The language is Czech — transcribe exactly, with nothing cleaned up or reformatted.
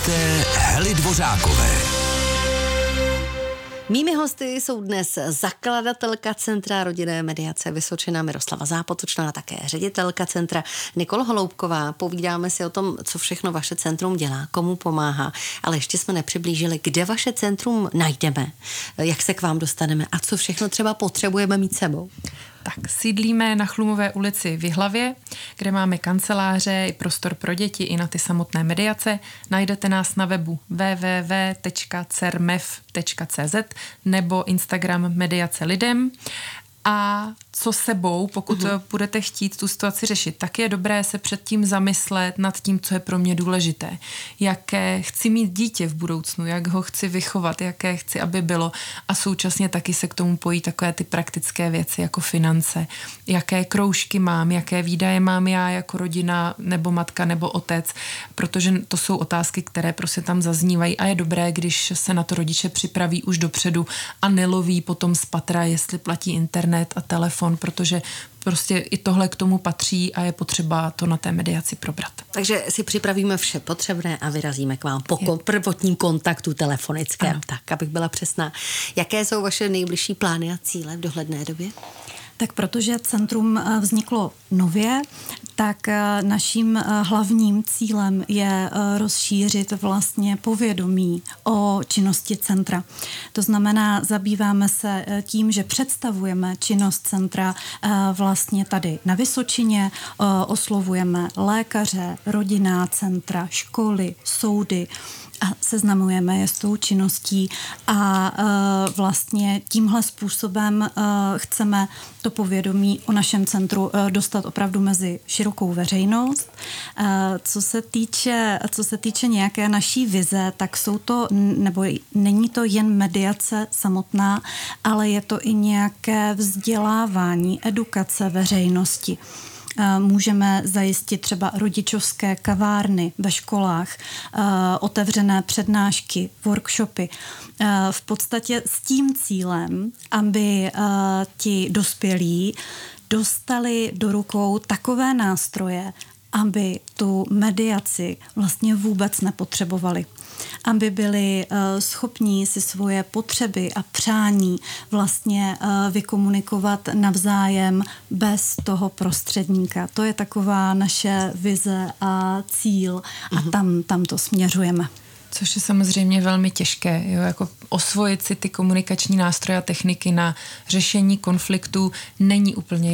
hosté Hely Dvořákové. Mými hosty jsou dnes zakladatelka Centra rodinné mediace Vysočina Miroslava Zápotočná, také ředitelka centra Nikola Holoubková. Povídáme si o tom, co všechno vaše centrum dělá, komu pomáhá, ale ještě jsme nepřiblížili, kde vaše centrum najdeme, jak se k vám dostaneme a co všechno třeba potřebujeme mít sebou. Tak sídlíme na Chlumové ulici v Jihlavě, kde máme kanceláře i prostor pro děti i na ty samotné mediace. Najdete nás na webu w w w tečka cermev tečka c z nebo Instagram Mediace lidem. A co sebou, pokud uh-huh. budete chtít tu situaci řešit, tak je dobré se předtím zamyslet nad tím, co je pro mě důležité. Jaké chci mít dítě v budoucnu, jak ho chci vychovat, jaké chci, aby bylo. A současně taky se k tomu pojí takové ty praktické věci, jako finance. Jaké kroužky mám, jaké výdaje mám já jako rodina, nebo matka, nebo otec. Protože to jsou otázky, které prostě tam zaznívají a je dobré, když se na to rodiče připraví už dopředu a neloví potom z patra, jestli platí internet a telefon, protože prostě i tohle k tomu patří a je potřeba to na té mediaci probrat. Takže si připravíme vše potřebné a vyrazíme k vám po kon- prvotním kontaktu telefonickém, ano. Tak, abych byla přesná. Jaké jsou vaše nejbližší plány a cíle v dohledné době? Tak protože centrum vzniklo nově, tak naším hlavním cílem je rozšířit vlastně povědomí o činnosti centra. To znamená, zabýváme se tím, že představujeme činnost centra vlastně tady na Vysočině, oslovujeme lékaře, rodinná centra, školy, soudy, a seznamujeme je s tou činností a e, vlastně tímhle způsobem e, chceme to povědomí o našem centru e, dostat opravdu mezi širokou veřejnost. E, co se týče, co se týče nějaké naší vize, tak jsou to, nebo není to jen mediace samotná, ale je to i nějaké vzdělávání, edukace veřejnosti. Můžeme zajistit třeba rodičovské kavárny ve školách, otevřené přednášky, workshopy. V podstatě s tím cílem, aby ti dospělí dostali do rukou takové nástroje, aby tu mediaci vlastně vůbec nepotřebovali. Aby byli uh, schopní si svoje potřeby a přání vlastně uh, vykomunikovat navzájem bez toho prostředníka. To je taková naše vize a cíl a uh-huh. tam, tam to směřujeme. Což je samozřejmě velmi těžké, jo, jako osvojit si ty komunikační nástroje a techniky na řešení konfliktů není úplně